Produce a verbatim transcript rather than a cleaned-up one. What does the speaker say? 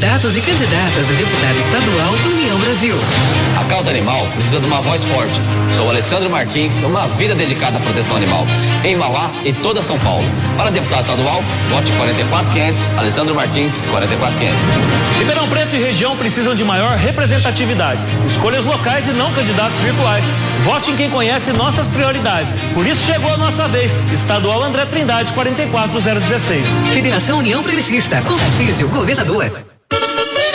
candidatos e candidatas a deputado estadual do União Brasil. A causa animal precisa de uma voz forte. Sou Alessandro Martins, uma vida dedicada à proteção animal. Em Mauá e toda São Paulo. Para deputado estadual, vote quarenta e quatro quinhentos, Alessandro Martins, quarenta e quatro quinhentos. Ribeirão Preto e região precisam de maior representatividade. Escolhas locais e não candidatos virtuais. Vote em quem conhece nossas prioridades. Por isso chegou a nossa vez. Estadual André Trindade, quarenta e quatro zero dezesseis. Federação União Progressista, com Tarcísio, governador.